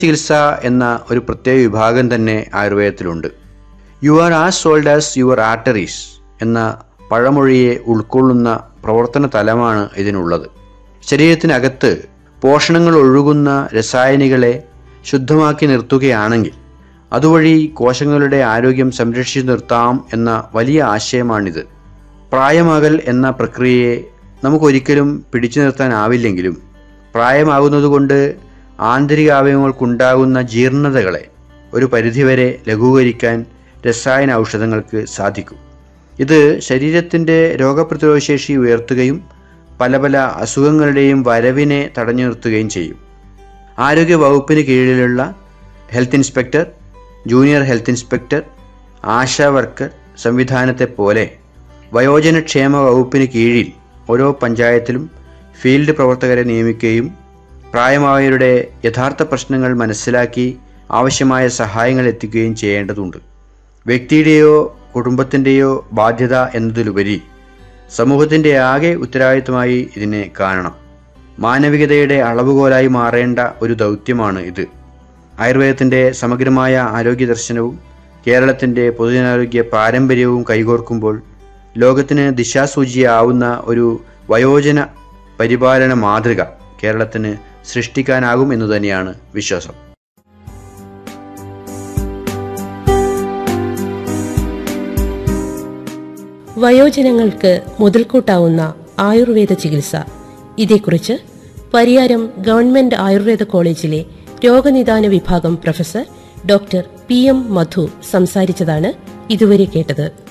ചികിത്സ എന്ന ഒരു പ്രത്യേക വിഭാഗം തന്നെ ആയുർവേദത്തിലുണ്ട്. You are as old as your arteries എന്ന പഴമൊഴിയെ ഉൾക്കൊള്ളുന്ന പ്രവർത്തന തലമാണ് ഇതിനുള്ളത്. ശരീരത്തിനകത്ത് പോഷണങ്ങൾ ഒഴുകുന്ന രസായനികളെ ശുദ്ധമാക്കി നിർത്തുകയാണെങ്കിൽ അതുവഴി കോശങ്ങളുടെ ആരോഗ്യം സംരക്ഷിച്ചു നിർത്താം എന്ന വലിയ ആശയമാണിത്. പ്രായമാകൽ എന്ന പ്രക്രിയയെ നമുക്കൊരിക്കലും പിടിച്ചു നിർത്താനാവില്ലെങ്കിലും പ്രായമാകുന്നതുകൊണ്ട് ആന്തരികാവയവങ്ങൾക്കുണ്ടാകുന്ന ജീർണതകളെ ഒരു പരിധിവരെ ലഘൂകരിക്കാൻ രസായന ഔഷധങ്ങൾക്ക് സാധിക്കും. ഇത് ശരീരത്തിൻ്റെ രോഗപ്രതിരോധശേഷി ഉയർത്തുകയും പല പല അസുഖങ്ങളുടെയും വരവിനെ തടഞ്ഞു നിർത്തുകയും ചെയ്യും. ആരോഗ്യ വകുപ്പിന് കീഴിലുള്ള health inspector, junior health inspector, ASHA worker സംവിധാനത്തെ പോലെ വയോജനക്ഷേമ വകുപ്പിന് കീഴിൽ ഓരോ പഞ്ചായത്തിലും ഫീൽഡ് പ്രവർത്തകരെ നിയമിക്കുകയും പ്രായമായവരുടെ യഥാർത്ഥ പ്രശ്നങ്ങൾ മനസ്സിലാക്കി ആവശ്യമായ സഹായങ്ങൾ എത്തിക്കുകയും ചെയ്യേണ്ടതുണ്ട്. വ്യക്തിയുടെയോ കുടുംബത്തിൻ്റെയോ ബാധ്യത എന്നതിലുപരി സമൂഹത്തിൻ്റെ ആകെ ഉത്തരവാദിത്തമായി ഇതിനെ കാണണം. മാനവികതയുടെ അളവുകോലായി മാറേണ്ട ഒരു ദൗത്യമാണ് ഇത്. ആയുർവേദത്തിൻ്റെ സമഗ്രമായ ആരോഗ്യ ദർശനവും കേരളത്തിൻ്റെ പൊതുജനാരോഗ്യ പാരമ്പര്യവും കൈകോർക്കുമ്പോൾ ലോകത്തിന് ദിശാസൂചിയാവുന്ന ഒരു വയോജന പരിപാലന മാതൃക കേരളത്തിന് സൃഷ്ടിക്കാനാകും എന്നു തന്നെയാണ് വിശ്വാസം. വയോജനങ്ങൾക്ക് മുതൽക്കൂട്ടാവുന്ന ആയുർവേദ ചികിത്സ, ഇതേക്കുറിച്ച് പരിയാരം ഗവൺമെന്റ് ആയുർവേദ കോളേജിലെ രോഗനിദാന വിഭാഗം പ്രൊഫസർ ഡോക്ടർ PM മധു സംസാരിച്ചതാണ് ഇതുവരെ കേട്ടത്.